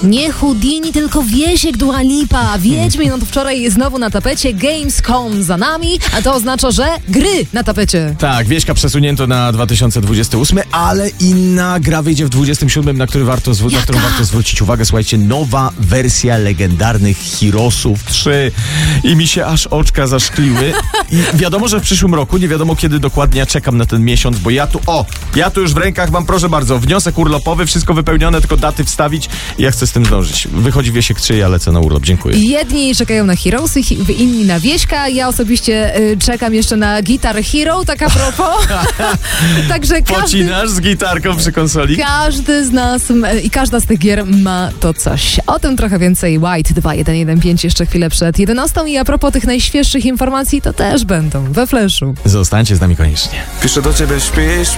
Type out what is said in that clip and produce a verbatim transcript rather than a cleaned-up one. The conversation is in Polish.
Nie Houdini, tylko Wiesiek Dua Lipa. Wiedźmy, no to wczoraj jest znowu na tapecie. Gamescom za nami, a to oznacza, że gry na tapecie. Tak, Wieśka przesunięto na dwa tysiące dwudziesty ósmy, ale inna gra wyjdzie w dwudziestym siódmym, na, który warto, zw- na którą warto zwrócić uwagę. Słuchajcie, nowa wersja legendarnych Heroesów trzy. I mi się aż oczka zaszkliły. I wiadomo, że w przyszłym roku, nie wiadomo kiedy dokładnie, ja czekam na ten miesiąc, bo ja tu, o, ja tu już w rękach mam, proszę bardzo, wniosek urlopowy, wszystko wypełnione, tylko daty wstawić i ja chcę z tym zdążyć. Wychodzi Wiesiek trzy, ja lecę na urlop, dziękuję. Jedni czekają na Heroesy, inni na Wieśka, ja osobiście y, czekam jeszcze na Guitar Hero, tak a propos. Także każdy, Pocinasz z gitarką przy konsoli? każdy z nas m, i każda z tych gier ma to coś. O tym trochę więcej. White dwa jeden jeden pięć jeszcze chwilę przed jedenastą i a propos tych najświeższych informacji, to też będą we Flashu. Zostańcie z nami koniecznie. Piszę do ciebie, śpisz.